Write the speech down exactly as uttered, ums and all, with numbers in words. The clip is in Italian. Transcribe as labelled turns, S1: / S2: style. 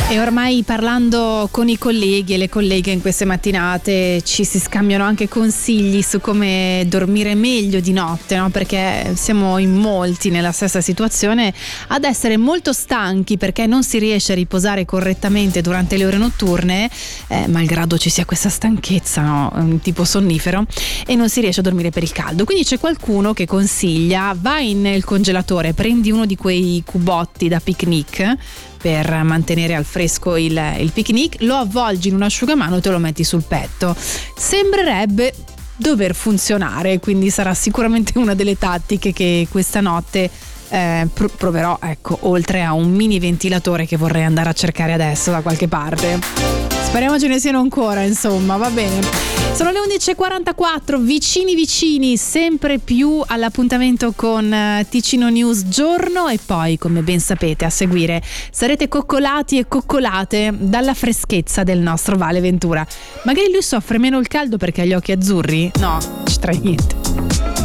S1: E ormai parlando con i colleghi e le colleghe in queste mattinate ci si scambiano anche consigli su come dormire meglio di notte, no? Perché siamo in molti nella stessa situazione ad essere molto stanchi perché non si riesce a riposare correttamente durante le ore notturne, eh, malgrado ci sia questa stanchezza, no? Un tipo sonnifero, e non si riesce a dormire per il caldo. Quindi c'è qualcuno che consiglia: vai nel congelatore, prendi uno di quei cubotti da picnic per mantenere al fresco il, il picnic, lo avvolgi in un asciugamano e te lo metti sul petto. Sembrerebbe dover funzionare, quindi sarà sicuramente una delle tattiche che questa notte eh, pr- proverò, ecco, oltre a un mini ventilatore che vorrei andare a cercare adesso da qualche parte. Speriamo ce ne siano ancora, insomma, va bene. Sono le undici e quarantaquattro, vicini vicini, sempre più all'appuntamento con Ticino News giorno, e poi, come ben sapete, a seguire sarete coccolati e coccolate dalla freschezza del nostro Vale Ventura. Magari lui soffre meno il caldo perché ha gli occhi azzurri? No, ci trae niente.